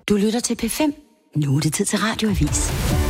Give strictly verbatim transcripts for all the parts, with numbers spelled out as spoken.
Du lytter til P fem. Nu er det tid til Radioavis.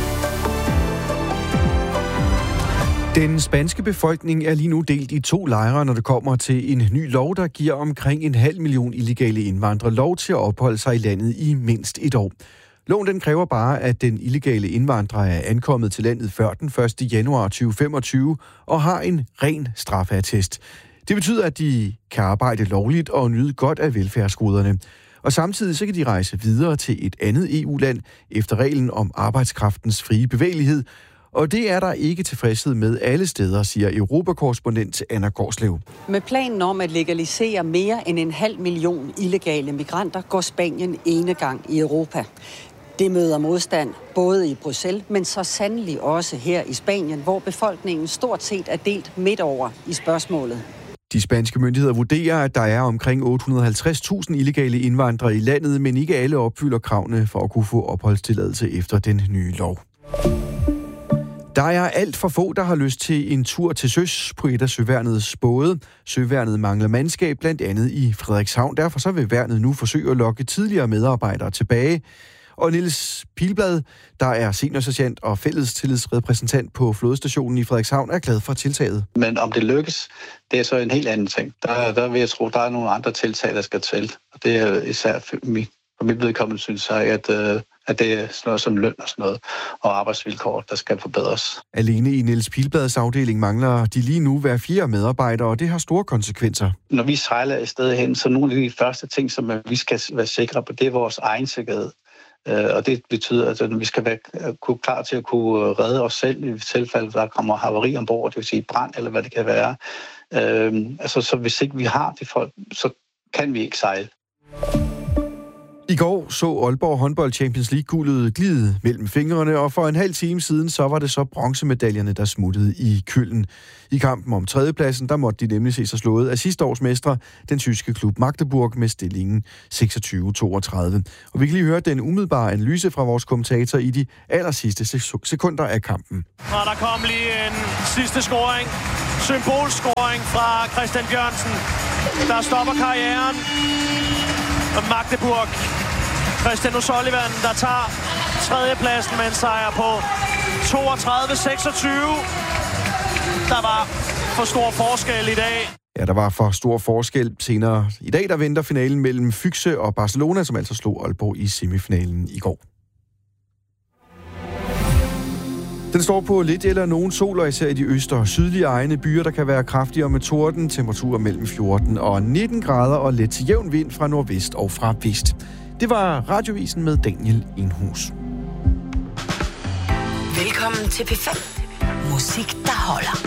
Den spanske befolkning er lige nu delt i to lejre, når det kommer til en ny lov, der giver omkring en halv million illegale indvandrere lov til at opholde sig i landet i mindst et år. Loven den kræver bare, at den illegale indvandrer er ankommet til landet før den første januar tyve femogtyve og har en ren straffeattest. Det betyder, at de kan arbejde lovligt og nyde godt af velfærdsgoderne. Og samtidig så kan de rejse videre til et andet E U-land efter reglen om arbejdskraftens frie bevægelighed. Og det er der ikke tilfredshed med alle steder, siger Europakorrespondent Anna Gårdslev. Med planen om at legalisere mere end en halv million illegale migranter, går Spanien enegang i Europa. Det møder modstand både i Bruxelles, men så sandelig også her i Spanien, hvor befolkningen stort set er delt midt over i spørgsmålet. De spanske myndigheder vurderer, at der er omkring otte hundrede og halvtreds tusind illegale indvandrere i landet, men ikke alle opfylder kravene for at kunne få opholdstilladelse efter den nye lov. Der er alt for få, der har lyst til en tur til søs på et af søværnets både. Søværnet mangler mandskab, blandt andet i Frederikshavn. Derfor så vil værnet nu forsøge at lokke tidligere medarbejdere tilbage. Og Niels Pilblad, der er seniorsergeant og fællestillidsrepræsentant på flådestationen i Frederikshavn, er glad for tiltaget. Men om det lykkes, det er så en helt anden ting. Der, der vil jeg tro, der er nogle andre tiltag, der skal til. Og det er især for mit, for mit vedkommende, synes jeg, at, at det er sådan noget som løn og sådan noget, og arbejdsvilkår, der skal forbedres. Alene i Niels Pilblads afdeling mangler de lige nu hver fire medarbejdere, og det har store konsekvenser. Når vi sejler et sted hen, så nogle af de første ting, som vi skal være sikre på, det er vores egen sikkerhed. Og det betyder, at vi skal være kunne, klar til at kunne redde os selv i tilfælde, der kommer havari ombord, det vil sige brand eller hvad det kan være. Øhm, altså, så hvis ikke vi har de folk, så kan vi ikke sejle. I går så Aalborg Håndbold Champions League-guldet glide mellem fingrene, og for en halv time siden, så var det så bronzemedaljerne, der smuttede i Køln. I kampen om tredjepladsen, der måtte de nemlig se sig slået af sidste års mestre, den tyske klub Magdeburg, med stillingen seksogtyve toogtredive. Og vi kan lige høre den umiddelbare analyse fra vores kommentator i de aller sidste sekunder af kampen. Og der kom lige en sidste scoring, symbolscoring fra Christian Bjørnsen, der stopper karrieren. Magdeburg, Christian O'Sullivan, der tager tredjepladsen med en sejr på toogtredive seksogtyve. Der var for stor forskel i dag. Ja, der var for stor forskel. Senere i dag, der venter finalen mellem Fyxe og Barcelona, som altså slog Aalborg i semifinalen i går. Den står på lidt eller nogen sol, og især i de øst- og sydlige egne byer, der kan være kraftigere med torden. Temperaturer mellem fjorten og nitten grader og let til jævn vind fra nordvest og fra vest. Det var Radiovisen med Daniel Enhus. Velkommen til P fem. Musik, der holder.